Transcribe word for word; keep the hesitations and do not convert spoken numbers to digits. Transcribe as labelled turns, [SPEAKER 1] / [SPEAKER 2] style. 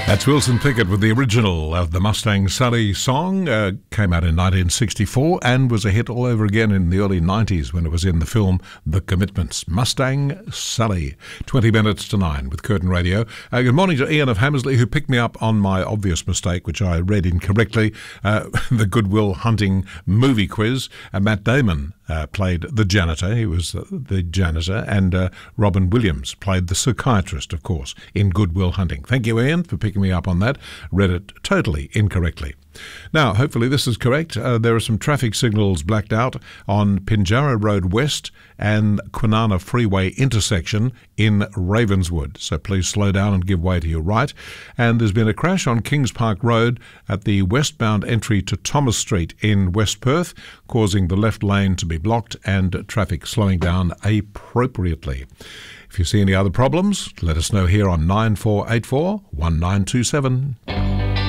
[SPEAKER 1] That's Wilson Pickett with the original of the Mustang Sally song. Uh, came out in nineteen sixty-four and was a hit all over again in the early nineties when it was in the film The Commitments. Mustang Sally. twenty minutes to nine with Curtin Radio. Uh, good morning to Ian of Hammersley, who picked me up on my obvious mistake, which I read incorrectly. Uh, the Good Will Hunting movie quiz. Uh, Matt Damon Uh, played the janitor. He was uh, the janitor, and uh, Robin Williams played the psychiatrist, of course, in Good Will Hunting. Thank you, Ian, for picking me up on that. Read it totally incorrectly. Now, hopefully this is correct. Uh, there are some traffic signals blacked out on Pinjarra Road West and Kwinana Freeway intersection in Ravenswood. So please slow down and give way to your right. And there's been a crash on Kings Park Road at the westbound entry to Thomas Street in West Perth, causing the left lane to be blocked and traffic slowing down appropriately. If you see any other problems, let us know here on nine four eight four, one nine two seven.